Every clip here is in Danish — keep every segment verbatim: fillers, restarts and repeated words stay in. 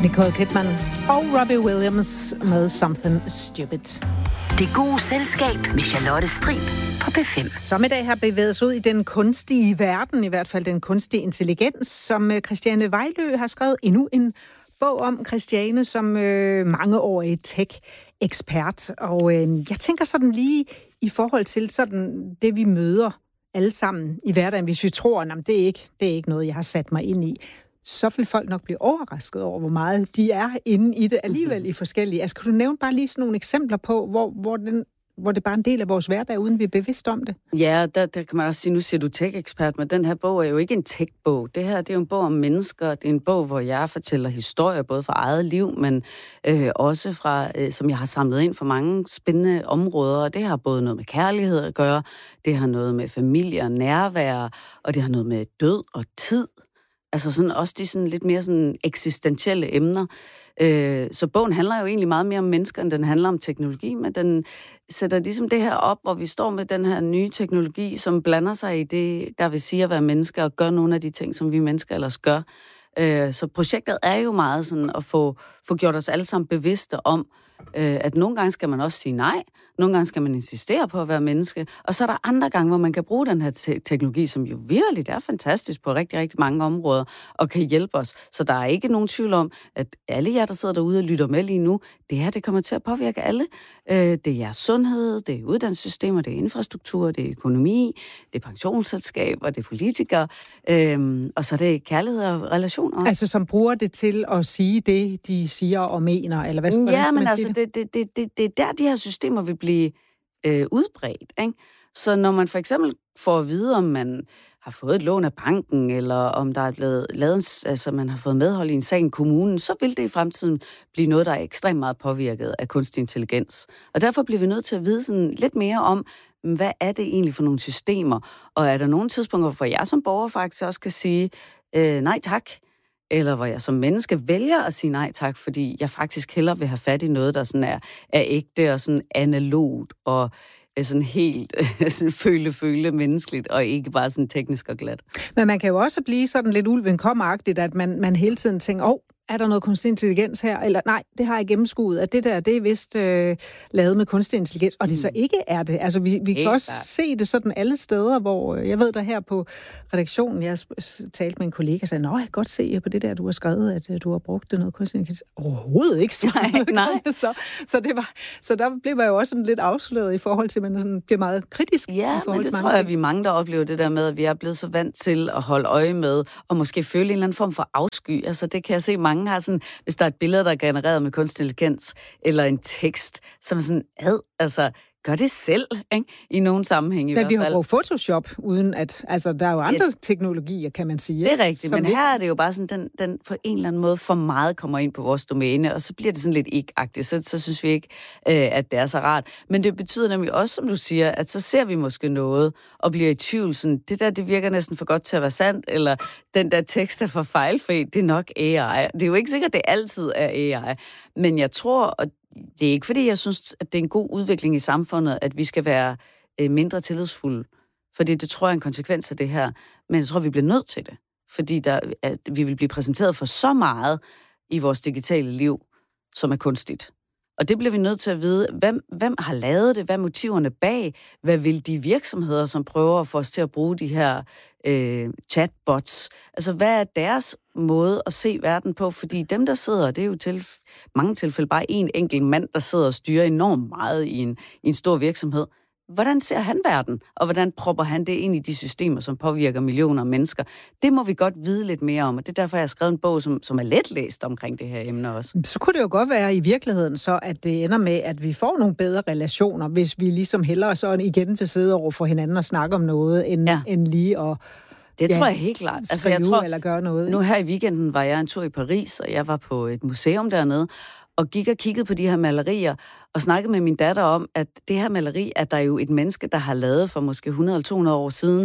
Nicole Kidman og Robbie Williams med Something Stupid. Det gode selskab med Charlotte Strib på P fem. Som i dag har bevæget os ud i den kunstige verden, i hvert fald den kunstige intelligens, som Christiane Vejlø har skrevet endnu en bog om. Christiane som øh, mangeårig tech-ekspert. Og øh, jeg tænker sådan lige i forhold til sådan det, vi møder alle sammen i hverdagen, hvis vi tror, at det er ikke, det er ikke noget, jeg har sat mig ind i, så vil folk nok blive overrasket over, hvor meget de er inde i det alligevel i forskellige. Altså, kan du nævne bare lige sådan nogle eksempler på, hvor, hvor, den, hvor det bare er en del af vores hverdag, uden vi er bevidste om det? Ja, der, der kan man også sige, nu siger du tech-ekspert, men den her bog er jo ikke en tech-bog. Det her, det er jo en bog om mennesker. Det er en bog, hvor jeg fortæller historier, både fra eget liv, men øh, også fra, øh, som jeg har samlet ind fra mange spændende områder. Og det har både noget med kærlighed at gøre, det har noget med familie og nærvær, og det har noget med død og tid. Altså sådan, også de sådan lidt mere sådan eksistentielle emner. Øh, så bogen handler jo egentlig meget mere om mennesker, end den handler om teknologi, men den sætter ligesom det her op, hvor vi står med den her nye teknologi, som blander sig i det, der vil sige at være mennesker, og gør nogle af de ting, som vi mennesker ellers gør. Øh, så projektet er jo meget sådan at få, få gjort os alle sammen bevidste om, øh, at nogle gange skal man også sige nej, nogle gange skal man insistere på at være menneske, og så er der andre gange, hvor man kan bruge den her te- teknologi, som jo virkelig er fantastisk på rigtig, rigtig mange områder, og kan hjælpe os. Så der er ikke nogen tvivl om, at alle jer, der sidder derude og lytter med lige nu, det her, det kommer til at påvirke alle. Øh, det er jeres sundhed, det er uddannelsessystemer, det er infrastruktur, det er økonomi, det er pensionsselskaber, det er politikere, øh, og så er det kærlighed og relationer. Altså, som bruger det til at sige det, de siger og mener, eller hvad skal ja, man men sige altså, det? Det, det, det, det er der, de her systemer vil blive øh, udbredt, ikke? Så når man for eksempel får at vide, om man har fået et lån af banken, eller om der er blevet lavet, altså man har fået medhold i en sag i kommunen, så vil det i fremtiden blive noget, der er ekstremt meget påvirket af kunstig intelligens. Og derfor bliver vi nødt til at vide sådan lidt mere om, hvad er det egentlig for nogle systemer? Og er der nogle tidspunkter, hvor jeg som borger faktisk også kan sige, øh, nej tak, eller hvor jeg som menneske vælger at sige nej tak, fordi jeg faktisk hellere vil have fat i noget, der sådan er, er ægte og sådan analogt og sådan helt føle-føle menneskeligt, og ikke bare sådan teknisk og glat. Men man kan jo også blive sådan lidt ulven kommer-agtigt, at man, man hele tiden tænker, åh, oh, er der noget kunstig intelligens her? Eller nej, det har jeg gennemskuet, at det der, det er vist øh, lavet med kunstig intelligens, og det så ikke er det. Altså, vi, vi kan også klart se det sådan alle steder, hvor jeg ved der her på redaktionen, jeg talte med en kollega og sagde, nå, jeg kan godt se på det der, du har skrevet, at du har brugt det noget kunstig intelligens. Overhovedet ikke. Så, nej, nej. så, så, det var, så der blev man jo også sådan lidt afsløret i forhold til, at man sådan bliver meget kritisk. Ja, men det tror jeg, at vi er mange, der oplever det der med, at vi er blevet så vant til at holde øje med, og måske føle en eller anden form for afsky. Altså, det kan jeg se, mange har sådan, hvis der er et billede, der er genereret med kunstig intelligens, eller en tekst, som er sådan, ad, altså, gør det selv, ikke? I nogle sammenhæng i men hvert fald. Vi har brugt Photoshop, uden at, altså, der er jo andre ja, teknologier, kan man sige. Det er rigtigt, men ikke her er det jo bare sådan, den, den på en eller anden måde for meget kommer ind på vores domæne, og så bliver det sådan lidt ikke-agtigt, så, så synes vi ikke, øh, at det er så rart. Men det betyder nemlig også, som du siger, at så ser vi måske noget, og bliver i tvivl, sådan, det der, det virker næsten for godt til at være sandt, eller den der tekst er for fejlfri, det er nok A I. Det er jo ikke sikkert, at det altid er A I, men jeg tror, og det er ikke, fordi jeg synes, at det er en god udvikling i samfundet, at vi skal være øh, mindre tillidsfulde. Fordi det tror jeg er en konsekvens af det her. Men jeg tror, vi bliver nødt til det. Fordi der, at vi vil blive præsenteret for så meget i vores digitale liv, som er kunstigt. Og det bliver vi nødt til at vide, hvem, hvem har lavet det, hvad er motiverne bag, hvad vil de virksomheder, som prøver at få os til at bruge de her øh, chatbots, altså hvad er deres måde at se verden på, fordi dem, der sidder, det er jo til mange tilfælde bare en enkelt mand, der sidder og styrer enormt meget i en, i en stor virksomhed. Hvordan ser han verden, og hvordan propper han det ind i de systemer, som påvirker millioner af mennesker? Det må vi godt vide lidt mere om, og det er derfor, jeg har skrevet en bog, som, som er let læst omkring det her emne også. Så kunne det jo godt være i virkeligheden så, at det ender med, at vi får nogle bedre relationer, hvis vi ligesom hellere så igen vil sidde over for hinanden og snakke om noget, end, ja. end lige at det ja, tror jeg helt klart. Altså, jeg tror, eller gøre noget. Nu her i weekenden var jeg en tur i Paris, og jeg var på et museum dernede, og gik og kiggede på de her malerier, og snakkede med min datter om, at det her maleri, at der er jo et menneske, der har lavet for måske hundrede eller to hundrede år siden,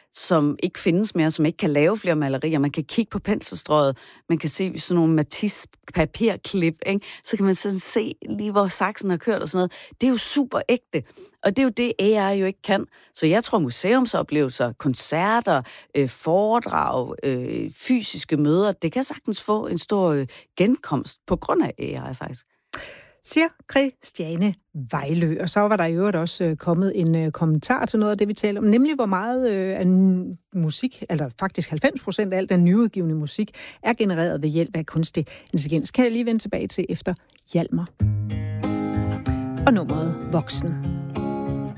som ikke findes mere, som ikke kan lave flere malerier. Man kan kigge på penselstrøget, man kan se sådan nogle Matisse papirklip, ikke? Så kan man sådan se lige, hvor saksen har kørt og sådan noget. Det er jo super ægte, og det er jo det, A I jo ikke kan. Så jeg tror, museumsoplevelser, koncerter, øh, foredrag, øh, fysiske møder, det kan sagtens få en stor øh, genkomst på grund af A I faktisk. Siger Christiane Vejlø. Og så var der i øvrigt også øh, kommet en øh, kommentar til noget af det, vi taler om, nemlig hvor meget øh, af musik, altså faktisk halvfems procent af alt den nyudgivende musik, er genereret ved hjælp af kunstig intelligens. Kan jeg lige vende tilbage til efter Hjalmar. Og nummeret Voksen.